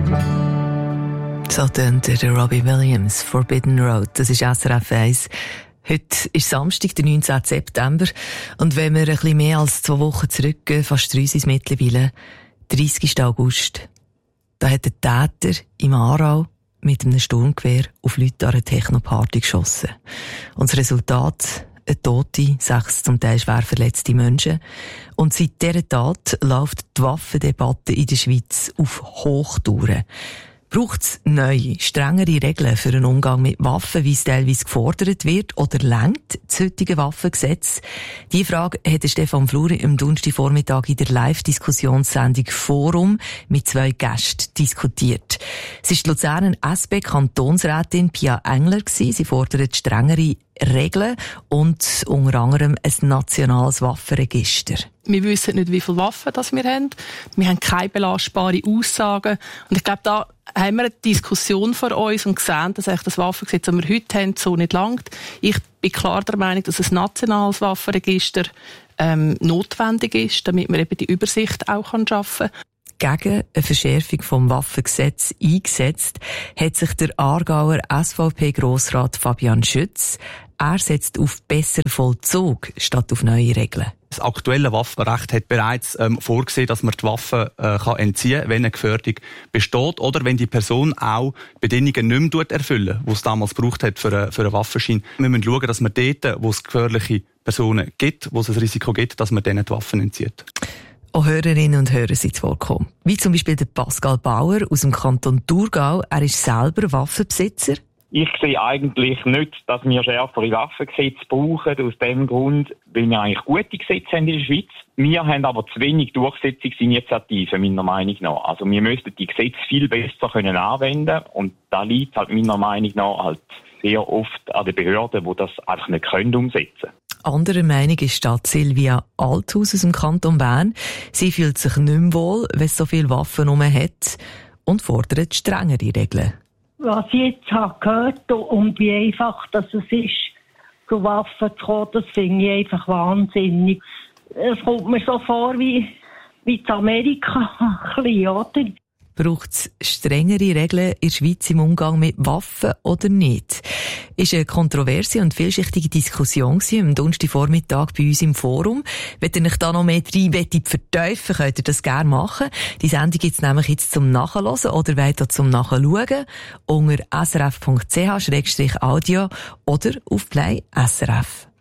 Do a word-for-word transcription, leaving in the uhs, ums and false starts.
So tönt der Robbie Williams, Forbidden Road. Das ist S R F eins. Heute ist Samstag, der neunzehnten September. Und wenn wir ein bisschen mehr als zwei Wochen zurückgehen, fast drei sind es mittlerweile, dreißigsten August, da hat der Täter im Aarau mit einem Sturmgewehr auf Leute an einer Technoparty geschossen. Und das Resultat: eine Tote, sechs zum Teil schwer verletzte Menschen. Und seit dieser Tat läuft die Waffendebatte in der Schweiz auf Hochtouren. Braucht es neue, strengere Regeln für einen Umgang mit Waffen, wie es teilweise gefordert wird, oder reicht das heutige Waffengesetz? Diese Frage hat Stefan Fluri am Donnerstagvormittag in der Live-Diskussionssendung Forum mit zwei Gästen diskutiert. Es ist die Luzerner S P-Kantonsrätin Pia Engler gewesen. Sie fordert strengere Regeln und unter anderem ein nationales Waffenregister. Wir wissen nicht, wie viele Waffen das wir haben. Wir haben keine belastbaren Aussagen. Und ich glaube, da haben wir eine Diskussion vor uns und gesehen, dass eigentlich das Waffengesetz, das wir heute haben, so nicht langt. Ich bin klar der Meinung, dass ein nationales Waffenregister ähm, notwendig ist, damit man eben die Übersicht auch schaffen kann. Gegen eine Verschärfung vom Waffengesetz eingesetzt hat sich der Aargauer S V P-Grossrat Fabian Schütz. Er setzt auf besseren Vollzug statt auf neue Regeln. Das aktuelle Waffenrecht hat bereits ähm, vorgesehen, dass man die Waffen äh, kann entziehen kann, wenn eine Gefährdung besteht oder wenn die Person auch Bedingungen nicht mehr erfüllen, die es damals gebraucht hat für, eine, für einen Waffenschein. Wir müssen schauen, dass man dort, wo es gefährliche Personen gibt, wo es ein Risiko gibt, dass man denen die Waffen entzieht. Auch Hörerinnen und Hörer sind zu Wort gekommen. Wie zum Beispiel der Pascal Bauer aus dem Kanton Thurgau. Er ist selber Waffenbesitzer. Ich sehe eigentlich nicht, dass wir schärfere Waffengesetze brauchen, aus dem Grund, weil wir eigentlich gute Gesetze haben in der Schweiz. Wir haben aber zu wenig Durchsetzungsinitiativen, meiner Meinung nach. Also wir müssten die Gesetze viel besser können anwenden und da liegt halt meiner Meinung nach halt sehr oft an den Behörden, die das einfach nicht können umsetzen. Anderer Meinung ist Stadt Silvia Althaus aus dem Kanton Bern. Sie fühlt sich nicht mehr wohl, wenn es so viele Waffen herum hat und fordert strengere Regeln. Was ich jetzt habe gehört und wie einfach das es ist, zu Waffen zu kommen, das finde ich einfach wahnsinnig. Es kommt mir so vor wie, wie in Amerika, ein bisschen, oder? Braucht es strengere Regeln in der Schweiz im Umgang mit Waffen oder nicht? Ist eine kontroverse und vielschichtige Diskussion gewesen am Donnerstagvormittag bei uns im Forum. Wenn ihr euch da noch mehr rein vertiefen, könnt ihr das gerne machen. Die Sendung gibt es nämlich jetzt zum Nachhören oder weiter zum Nachschauen unter s r f punkt c h slash audio oder auf Play S R F.